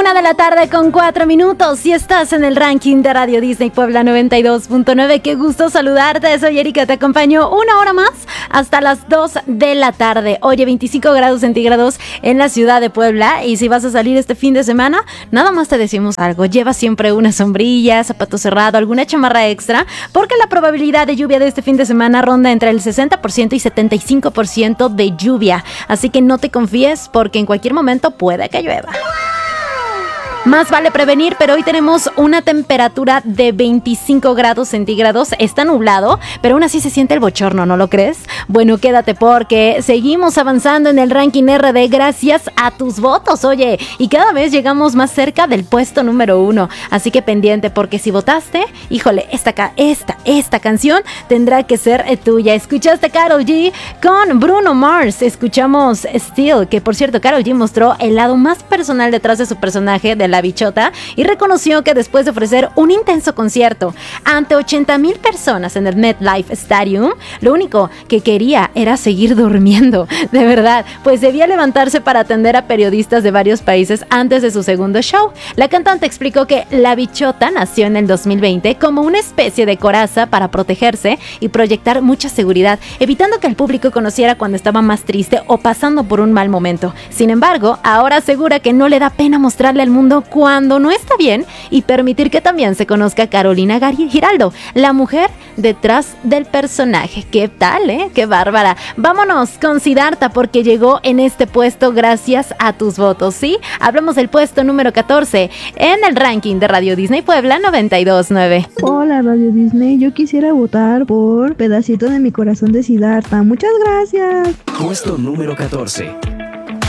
1:04 y estás en el ranking de Radio Disney Puebla 92.9. Qué gusto saludarte, soy Erika, te acompaño una hora más hasta las 2 de la tarde. Oye, 25 grados centígrados en la ciudad de Puebla, y si vas a salir este fin de semana, nada más te decimos algo: lleva siempre una sombrilla, zapato cerrado, alguna chamarra extra, porque la probabilidad de lluvia de este fin de semana ronda entre el 60% y 75% de lluvia, así que no te confíes porque en cualquier momento puede que llueva. Más vale prevenir, pero hoy tenemos una temperatura de 25 grados centígrados. Está nublado, pero aún así se siente el bochorno, ¿no lo crees? Bueno, quédate porque seguimos avanzando en el ranking RD gracias a tus votos, oye. Y cada vez llegamos más cerca del puesto número 1. Así que pendiente, porque si votaste, híjole, esta canción tendrá que ser tuya. Escuchaste Karol G con Bruno Mars. Escuchamos Still, que por cierto, Karol G mostró el lado más personal detrás de su personaje de La Bichota y reconoció que después de ofrecer un intenso concierto ante 80,000 personas en el MetLife Stadium, lo único que quería era seguir durmiendo. De verdad, pues debía levantarse para atender a periodistas de varios países antes de su segundo show. La cantante explicó que La Bichota nació en el 2020 como una especie de coraza para protegerse y proyectar mucha seguridad, evitando que el público conociera cuando estaba más triste o pasando por un mal momento. Sin embargo, ahora asegura que no le da pena mostrarle al mundo cuando no está bien y permitir que también se conozca a Carolina Giraldo, la mujer detrás del personaje. ¿Qué tal, ¡Qué bárbara! Vámonos con Siddhartha, porque llegó en este puesto gracias a tus votos, ¿sí? Hablamos del puesto número 14 en el ranking de Radio Disney Puebla 92.9. Hola Radio Disney, yo quisiera votar por Pedacito de mi corazón de Siddhartha. Muchas gracias. Puesto número 14.